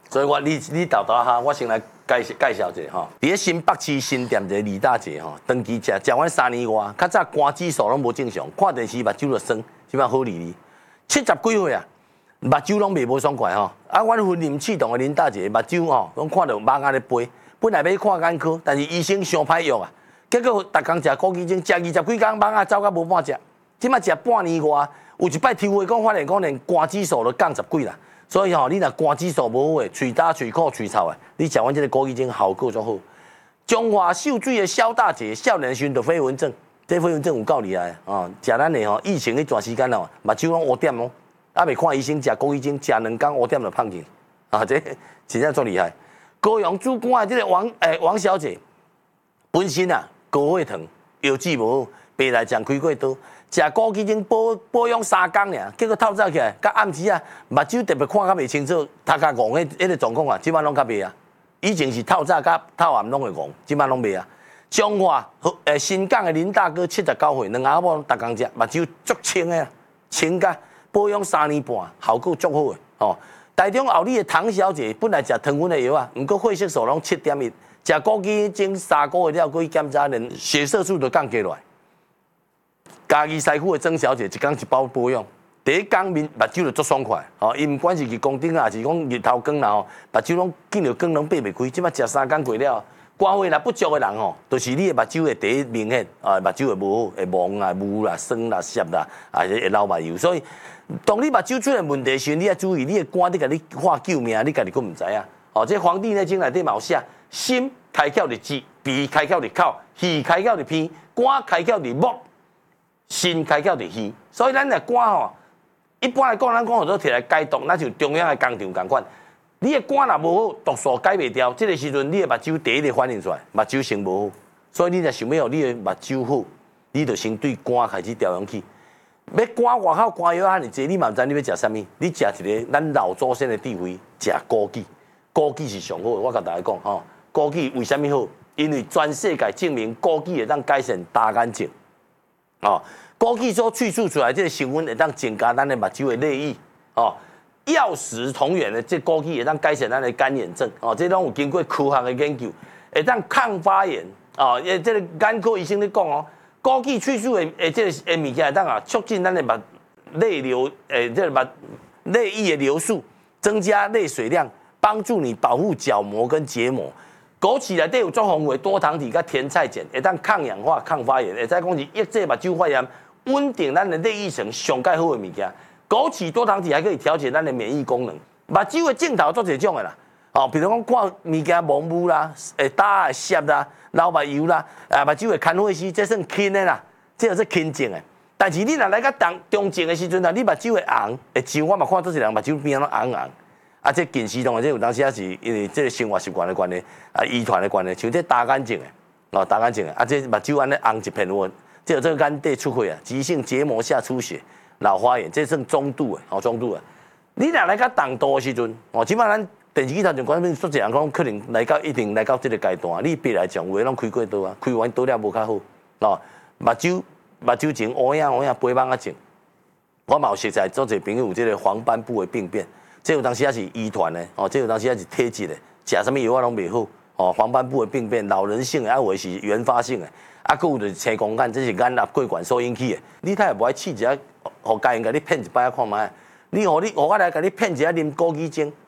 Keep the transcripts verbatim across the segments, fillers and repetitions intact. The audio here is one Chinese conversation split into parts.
所以我你你豆豆哈，我先来介绍介绍一下吼。伫咧新北市新店一个李大姐吼，长期食食完三年外，较早肝指数拢无正常，看电视目睭就酸，即摆好哩哩。七十几岁啊，目睭拢袂无爽快吼。啊，阮婚姻启动的林大姐目睭吼，拢看到盲啊咧飞。本来要看眼科，但是医生伤歹药啊，结果逐工食枸杞精，食二十几工盲啊走到无半只。即摆食半年外，有一摆抽血讲发现讲连肝指数都降十几啦。所以吼，你若肝指数无好诶，喙焦、喙苦、喙臭诶，你食完即个枸杞精效果足好。中华秀水诶肖大姐，少年时就飞蚊症，这飞蚊症有够厉害啊！食咱诶吼，疫情迄段时间哦，目睭拢乌点哦，啊未看医生，食枸杞精，食两工乌点就胖去，啊这真正足厉害。高雄主管诶，即个王诶、欸、王小姐，本身啊高血糖，腰子无好，白内障开过刀。食枸杞精保保养三工尔，结果透早起来，甲暗时啊，目睭特别看较袂清楚，头壳戆迄迄个状况啊，即摆拢较袂啊。以前是透早甲透暗拢会戆，即摆拢袂啊。彰化诶新港诶林大哥七十九岁，两阿某逐工食，目睭足清诶，清甲保养三年半，效果足好诶。哦，台中后里诶唐小姐本来食糖分诶药啊，毋过血色素拢七点一，食枸杞精三个月了，过去检查连血色素都降下来。嘉义西区的曾小姐一工一包保养，第一工面目睭就足爽快，吼，伊毋管是日光灯啊，还是讲日头光啦吼，目睭拢见着光拢闭袂开。即摆食三工过了，肝血若不足的人吼，就是你的目睭会第一明显，啊，目睭会无好，会蒙啊、雾啦、酸啦、涩啦，啊，会流目油。所以，当你目睭出现问题时，你要注意，你的肝你甲你画救命，你家己佫毋知影。哦，这《黄帝内经》内底嘛有写，心开窍伫舌，鼻开窍伫口，肺开窍伫鼻，肝开窍伫目。心开窍伫耳，所以咱的肝吼，一般来讲，咱讲好多摕来解毒，那就中央的工厂共款。你的肝若无好，毒素解袂掉，这个时阵你的目睭第一个反应出来，目睭先无好。所以你若想要你的目睭好，你就先对肝开始调养起。要肝外口肝药遐尼济，你嘛毋知你要食啥物？你食一个咱老祖先的智慧，食枸杞。枸杞是上好的，我甲大家讲吼，枸杞为什么好？因为全世界证明枸杞会当改善大眼睛。哦，枸杞所萃取出来这个成分会当增加咱的目睭的泪液，哦，药食同源的，这枸杞会当改善咱的干眼症，哦，这拢有经过科学的研究，会当抗发炎，哦，诶，这个眼科医生咧讲哦，枸杞萃取的诶，这个诶物件会当啊促进咱的目泪流，诶，这个目泪液的流速，增加泪水量，帮助你保护角膜跟结膜。枸杞内底有足丰富的多糖体甲甜菜碱，会当抗氧化、抗发炎，会再讲是抑制目睭发炎、稳定咱的泪液层上介好的物件。枸杞多糖体还可以调节咱的免疫功能。目睭的镜头做这种的啦，哦，比如讲看物件蒙雾啦、会打啊、涩啦、流目油啦，啊，目睭会看血丝，这算轻的啦，这是轻症的。但是你若来到中中症的时阵啊，你目睭会红，会像我嘛看做一人目睭边拢红红。啊，这近视同这有当时也是因为这个生活习惯的关系，啊，遗传的关系，像这大眼睛的，哦，大眼睛的，啊，这目睭安尼红一片有，这有这个眼底出血啊，急性结膜下出血、老花眼，这算中度的，哦，中度的。你若来到重度的时阵，哦，起码咱电视机头上观众说一人讲，可能来到一定来到这个阶段，你别来讲，有的拢开过刀啊，开完刀了无较好，哦，目睭目睭前乌影乌影白茫啊症，我嘛有实在做者朋友有这个黄斑部的病变。这有当时也是遗传的，哦，这有当时也是体质的，食什么药啊拢袂好，哦，黄斑部的病变，老人性的，啊有的是原发性的，啊，佫有就是青光眼，这是眼压过管所引起的。你太无爱试一下，互家人甲你骗一摆看卖，你互你互我来甲你骗一下啉枸杞精，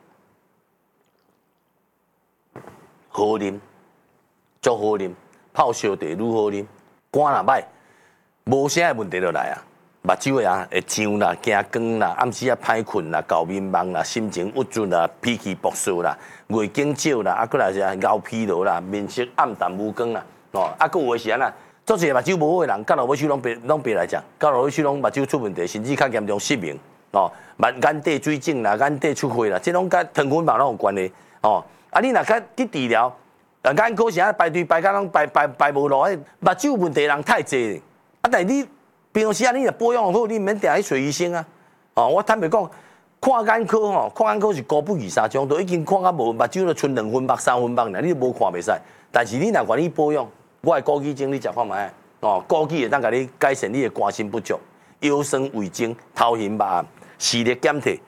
好啉，足好啉，泡烧茶愈好啉，肝若歹，无啥问题就来啊。目睭的啊，会痒啦、惊光啦、暗时啊歹困啦、搞面茫啦、心情郁卒啦、脾气暴躁啦、月经少啦，啊，过来是熬疲劳啦、面色暗淡无光啦，哦，啊，佫有的是安那，做一个目睭无好的人，到落尾去拢别拢别来讲，到落尾去拢目睭出问题，甚至较严重失明，哦，目眼底水肿啦、眼底出血啦，这拢甲糖分嘛拢有关系，哦，啊，你若较去治疗，啊，眼科时啊排队排甲拢排排排无落，目睭问题人太济，啊，但你。平时啊，你若保养好，你免定去找医生啊。哦，我坦白讲，看眼科吼，看眼科是高不二三种，都已经看啊无目睭都剩两分目、三分目啦，你都无看袂使。但是你若愿意保养，我的枸杞精你食看卖。哦，枸杞会当甲你改善你的肝肾不足、腰酸胃经、头晕目暗、视力减退、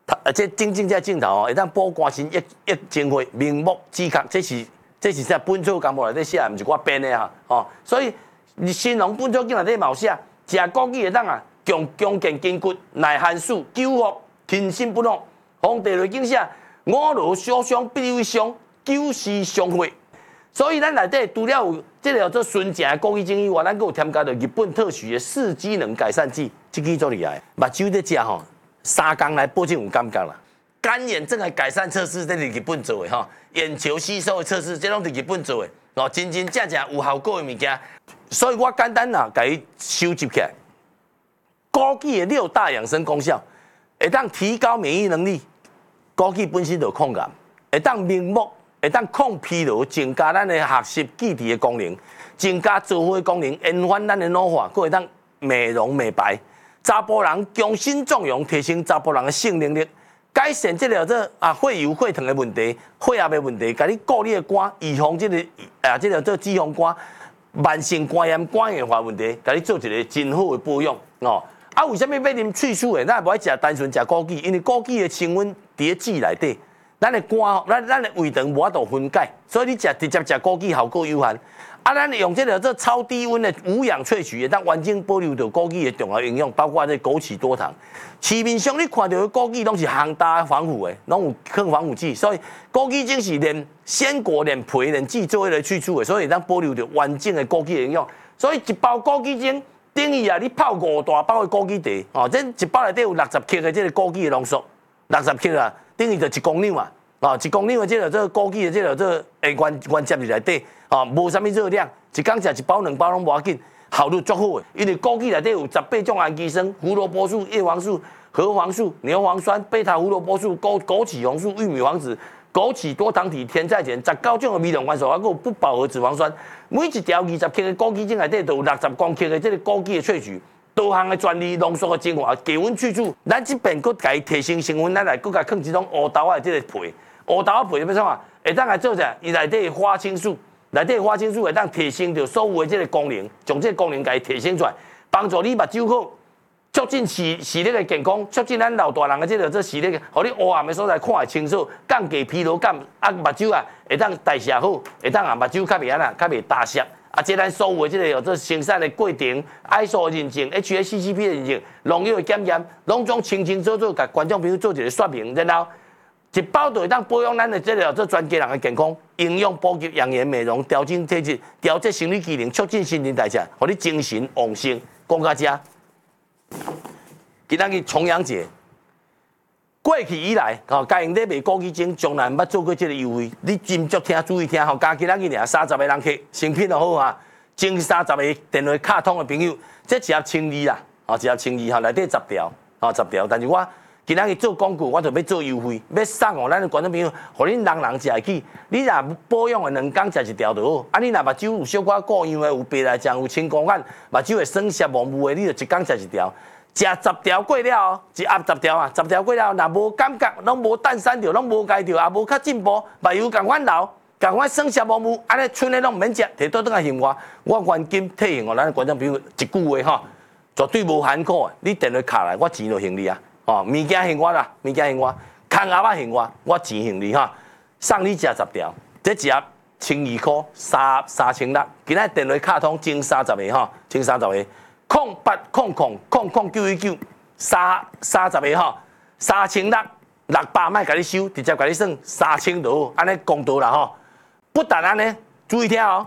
而且真正这镜头哦，会当保肝心益益精血、明目止渴，这是这是在本草纲目内底写，毋是我编的哈哦。所以你新农本草经内底嘛有写，食枸杞会当啊，强强健筋骨、耐寒暑、救福、天心不老。皇帝内经写，五罗烧伤必为伤，九死伤血。所以咱内底除了有这个叫做纯正的枸杞精以外，咱阁有添加着日本特许的四机能改善剂，这个足厉害。目睭在食吼，三工来保证有感觉啦。干眼症的改善测试，这是日本做的吼；眼球吸收的测试，这拢是日本做的哦，真真正正有效果的物件。所以我简单啦，甲伊收集起来。枸杞的六大养生功效，会当提高免疫能力。枸杞本身就抗癌，会当明目。会当抗疲劳，增加咱的学习记忆的功能，增加做伙的功能，延缓咱的老化，佫会当美容美白。查甫人强身壮阳，提升查甫人的性能力，改善这个做啊血油血糖的问题、血压的问题，甲你顾你的肝，预防这个啊这个做脂肪肝、慢性肝炎、肝硬化问题，甲你做一个真好的保养哦。啊，为什么要啉萃取的？咱不爱食单纯食枸杞，因为枸杞的成分伫籽内底。咱的肝，咱咱的胃肠无法度分解，所以你食直接食枸杞效果有限。啊，咱用这个做超低温的无氧萃取，当完整保留着枸杞的重要营养，包括这枸杞多糖。市面上你看到的枸杞拢是含大防腐的，拢有抗防腐剂，所以枸杞精是连鲜果、连皮、连籽做来萃取的，所以当保留着完整的枸杞营养。所以一包枸杞精等于啊，你泡五大包的枸杞茶，哦，这一包内底有六十克的这个枸杞的浓缩，六十克啊。等于就一公两啊，啊，一公两的这个这个枸杞的这个这个诶原原接入内底，啊，无啥物热量，一工食一包两包拢无要紧，效率足好的。因为枸杞内底有十八种氨基酸、胡萝卜素、叶黄素、核黄素、牛磺酸、贝塔胡萝卜素、枸枸杞红素、玉米黄质、枸杞多糖体、甜菜碱，十九种的微量元素，还有不饱和脂肪酸。每一条二十克的枸杞精内底都有六十公克的这个枸杞的萃取。多项的专利浓缩的精华，低温萃取，咱这边佫家提升成分，咱来佫甲放一种乌豆啊，这个皮，乌豆啊皮要创啊，会当来做啥？伊内底花青素，内底花青素会当提升着所有的这个功能，将这个功能家提升出来，帮助你目睭好，促进视视力的健康，促进咱老大人的这个这视力，互你黑暗的所在看会清楚，降低疲劳感，啊目睭啊会当代谢好，会当啊目睭较袂安那，较袂大涩。啊，即咱所有的即个有做生产的过程 ，I S O 的认证 ，H A C C P 的认证，农药的检验，拢总清清楚楚，甲观众朋友做一个说明，然后一包就会当保养咱的即个做全家人的健康，营养补给、养颜美容、调整体质、调节生理机能，促进新陈代谢，互你精神旺盛。讲到这，今仔日重阳节。过去以来，吼，家用咧卖枸杞精，从来毋捌做过这个优惠。你斟酌听，注意听，吼，加起咱日尔三十个人客，成品就好哈。前三十个电话卡通的朋友，这一盒千二啦，吼，一盒千二，吼，内底十条，吼，十条。但是我今仔日做广告，我就要做优惠，要送互咱的观众朋友，互恁人人食会起。你若保养的两工食一条就好。啊，你若目睭有小可过样的，有白内障，有青光眼，目睭会酸涩模糊的，你就一工食一条。食十条过了，一盒十条啊，十条过了，若无感觉，拢无蛋散着，拢无解着，也无较进步，目睭共款流，共款酸涩模糊，安尼剩的拢毋免食，摕倒转来还我，我原金退还互咱观众朋友一句话吼，绝对无含苦的。你电话卡来，我钱就还你啊，哦，物件还我啦，物件还我，空盒仔还我，我钱还你哈，送你食十条，这一盒千二块，三三千六，今仔电话卡通前三十个吼，前三十个。空八空空空空九一九三三十个吼，三千六六百卖甲你收，直接甲你算三千多，安尼公道啦吼。不但安尼，注意听哦。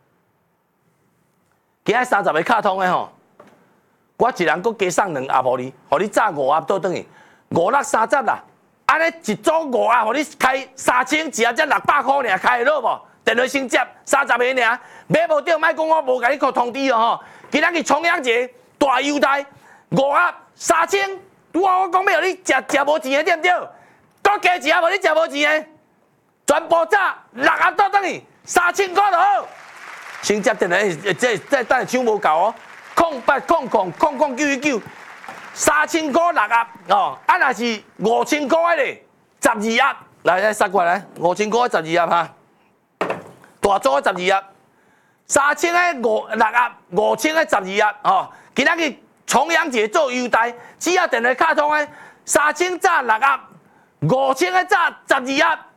今仔三十个卡通的吼，我一人搁加送两盒互你，互你炸五盒倒转去，五六三十啦。安尼一组五盒，互你开三千，一盒才六百块尔，开得落无？电话先接三十个尔，买无着莫讲我无甲你扣通知哦吼。今仔日重阳节大优待，五盒三千，我我讲要你食食无钱的对不对？搁加一盒无你食无钱的，全部炸六盒倒转去，三千块就好。先接电话，这这等下抢无够哦，空八空空空空九一九，三千块六盒哦，啊若是五千块的咧，十二盒，来来杀过来，五千块十二盒哈，大组十二盒。三千个五六盒，五千个十二盒，吼！今仔日重阳节做优待，只要电话卡通诶， 三千炸六盒，五千个炸十二盒。